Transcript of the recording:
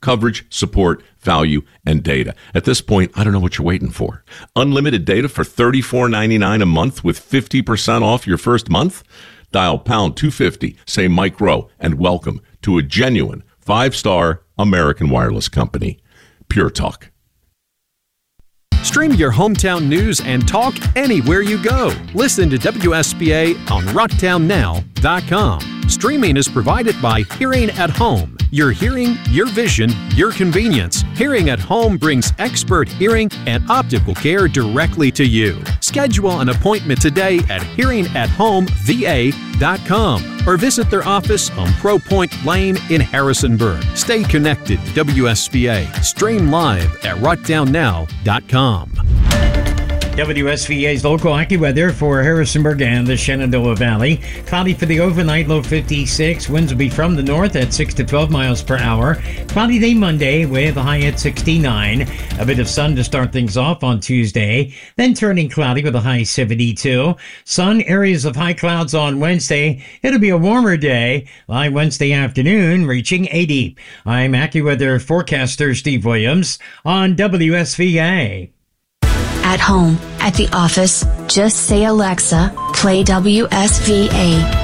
coverage, support, value, and data. At this point, I don't know what you're waiting for. Unlimited data for $34.99 a month with 50% off your first month? Dial pound 250, say Mike Rowe, and welcome to a genuine 5-star American wireless company. Pure Talk. Stream your hometown news and talk anywhere you go. Listen to WSBA on rocktownnow.com. Streaming is provided by Hearing at Home. Your hearing, your vision, your convenience. Hearing at Home brings expert hearing and optical care directly to you. Schedule an appointment today at hearingathomeva.com or visit their office on Pro Point Lane in Harrisonburg. Stay connected to WSBA. Stream live at rocktownnow.com. WSVA's local AccuWeather for Harrisonburg and the Shenandoah Valley. Cloudy for the overnight, low 56. Winds will be from the north at 6 to 12 miles per hour. Cloudy day Monday with a high at 69. A bit of sun to start things off on Tuesday. Then turning cloudy with a high 72. Sun, areas of high clouds on Wednesday. It'll be a warmer day by Wednesday afternoon, reaching 80. I'm AccuWeather forecaster Steve Williams on WSVA. At home, at the office, just say Alexa, play WSVA.